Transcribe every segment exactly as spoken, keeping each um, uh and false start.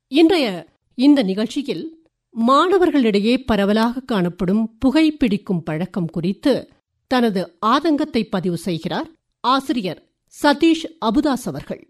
இன்றைய இந்த நிகழ்ச்சியில் மாணவர்களிடையே பரவலாக காணப்படும் புகைப்பிடிக்கும் பழக்கம் குறித்து தனது ஆதங்கத்தை பதிவு செய்கிறார் ஆசிரியர் சதீஷ் அபுதாஸ் அவர்கள்.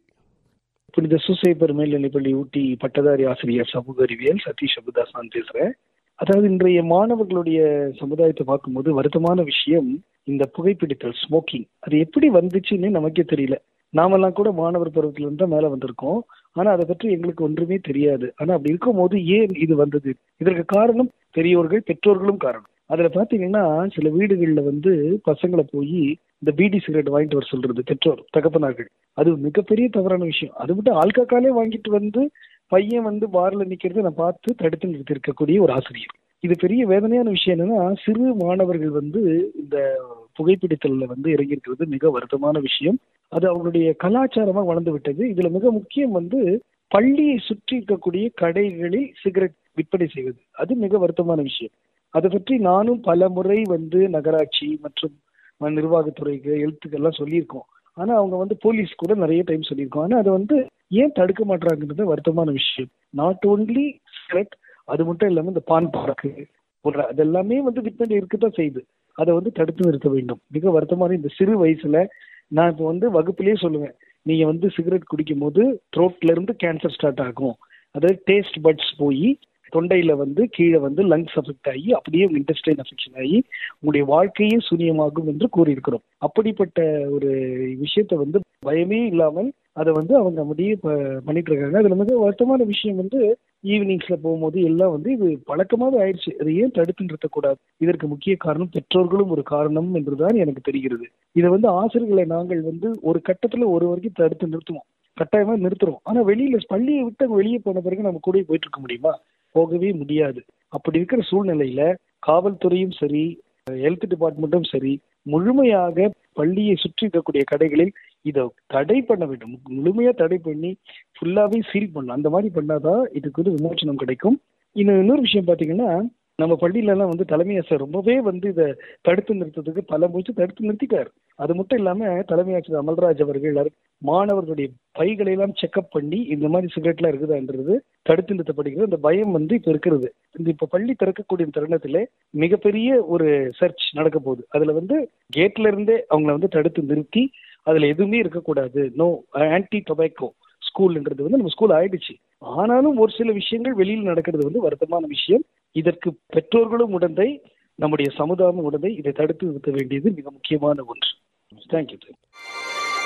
புனித சூசையப்பர் மேல்நிலைப்பள்ளி ஊட்டி பட்டதாரி ஆசிரியர் சமூக அறிவியல் சதீஷ் அபுதாஸ் நான் பேசுறேன். அதாவது இன்றைய மாணவர்களுடைய சமுதாயத்தை பார்க்கும்போது வருத்தமான விஷயம் இந்த புகைப்பிடித்தல், ஸ்மோக்கிங். அது எப்படி வந்துச்சுன்னு நமக்கே தெரியல. நாமெல்லாம் கூட மாணவர் பருவத்துல இருந்து தான் மேல வந்திருக்கோம். ஆனா அதை பற்றி எங்களுக்கு ஒன்றுமே தெரியாது. ஆனா அப்படி இருக்கும் போது ஏன் இது வந்தது? இதற்கு காரணம் பெரியோர்கள், பெற்றோர்களும் காரணம். அதுல பாத்தீங்கன்னா சில வீடுகள்ல வந்து பசங்களை போய் இந்த பீடி சிகரெட் வாங்கிட்டு வர சொல்றது பெற்றோர், தகப்பனார்கள். அது மிகப்பெரிய தவறான விஷயம். அது மட்டும் ஆல்காக்காலே வாங்கிட்டு வந்து பையன் வந்து பார்ல நிக்கிறத நான் பார்த்து தடுத்து நிறுத்தி இருக்கக்கூடிய ஒரு ஆசிரியர். இது பெரிய வேதனையான விஷயம். என்னன்னா சிறு மாணவர்கள் வந்து இந்த புகைப்பிடித்தல்ல வந்து இறங்கி இருக்கிறது மிக வருத்தமான விஷயம். அது அவங்களுடைய கலாச்சாரமா வளர்ந்து விட்டது. இதுல மிக முக்கியம் வந்து பள்ளியை சுற்றி இருக்கக்கூடிய கடைகளில் சிகரெட் விற்பனை செய்வது. அது மிக வருத்தமான விஷயம். அதை பற்றி நானும் பல முறை வந்து நகராட்சி மற்றும் நிர்வாகத்துறைக்கு எழுத்துக்கெல்லாம் சொல்லியிருக்கோம். ஆனா அவங்க வந்து போலீஸ் கூட நிறைய டைம் சொல்லியிருக்கோம். ஆனா அதை வந்து ஏன் தடுக்க மாட்டாங்கன்றது வருத்தமான விஷயம். நாட் ஓன்லி சிகரெட், அது மட்டும் இல்லாம இந்த பான் பாக்கு போன்ற அதெல்லாமே வந்து விற்பனை இருக்குதான் செய்யுது. அதை வந்து தடுத்து நிறுத்த வேண்டும். மிக வருத்தமான இந்த சிறு வயசுல நான் இப்போ வந்து வகுப்பிலேயே சொல்லுவேன், நீங்க வந்து சிகரெட் குடிக்கும் போது த்ரோட்ல இருந்து கேன்சர் ஸ்டார்ட் ஆகும். அதாவது டேஸ்ட் பட்ஸ் போய் தொண்டையில வந்து கீழே வந்து லங்ஸ் அஃபெக்ட் ஆகி அப்படியே உங்க இன்டெஸ்டைன் அஃபெக்ஷன் ஆகி உங்களுடைய வாழ்க்கையே சூனியமாகும் என்று கூறியிருக்கிறோம். அப்படிப்பட்ட ஒரு விஷயத்த வந்து பயமே இல்லாமல் அதை வந்து அவங்க அப்படியே பண்ணிட்டு இருக்காங்க. அதுல மிக வருத்தமான விஷயம் வந்து ஈவினிங்ஸ்ல போகும்போது எல்லாம் வந்து இது பழக்கமாக ஆயிடுச்சு. அதை ஏன் தடுத்து நிறுத்தக்கூடாது? இதற்கு முக்கிய காரணம் பெற்றோர்களும் ஒரு காரணம் என்றுதான் எனக்கு தெரிகிறது. இதை வந்து ஆசிரியர்களை நாங்கள் வந்து ஒரு கட்டத்துல ஒரு வரைக்கும் தடுத்து நிறுத்துவோம், கட்டாயமா நிறுத்துறோம். ஆனா வெளியில பள்ளியை விட்டு வெளியே போன பிறகு நம்ம கூட போயிட்டு இருக்க முடியுமா? போகவே முடியாது. அப்படி இருக்கிற சூழ்நிலையில காவல்துறையும் சரி, ஹெல்த் டிபார்ட்மெண்ட்டும் சரி, முழுமையாக பள்ளியை சுற்றி இருக்கக்கூடிய கடைகளில் இதை தடை பண்ண வேண்டும். முழுமையா தடை பண்ணி ஃபுல்லாவே சீல் பண்ணணும். அந்த மாதிரி பண்ணாதான் இதுக்கு வந்து விமோசனம் கிடைக்கும். இன்னும் இன்னொரு விஷயம் பாத்தீங்கன்னா, நம்ம பள்ளியில எல்லாம் வந்து தலைமை ஆசிரியர் ரொம்பவே வந்து இதை தடுத்து நிறுத்தத்துக்கு பல முயற்சி தடுத்து நிறுத்திட்டார். அது மட்டும் இல்லாம தலைமை ஆசிரியர் அமல்ராஜ் அவர்கள் மாணவர்களுடைய பைகளை எல்லாம் செக்அப் பண்ணி இந்த மாதிரி சிகரெட்லாம் இருக்குதான்றது தடுத்து நிறுத்தப்படுகிறது. அந்த பயம் வந்து இப்ப இருக்கிறது. இந்த இப்ப பள்ளி திறக்கக்கூடிய தருணத்திலே மிகப்பெரிய ஒரு சர்ச் நடக்க போகுது. அதுல வந்து கேட்ல இருந்தே அவங்களை வந்து தடுத்து நிறுத்தி அதுல எதுவுமே இருக்கக்கூடாது, நோ ஆன்டி டொபாக்கோ ஸ்கூல்ன்றது வந்து நம்ம ஸ்கூல் ஆயிடுச்சு. ஆனாலும் ஒரு சில விஷயங்கள் வெளியில் நடக்கிறது வந்து வருத்தமான விஷயம். இதற்கு பெற்றோர்களும் உடந்தை, நம்முடைய சமுதாயம் உடந்தை. இதை தடுத்து நிறுத்த வேண்டியது மிக முக்கியமான ஒன்று. தேங்க்யூ.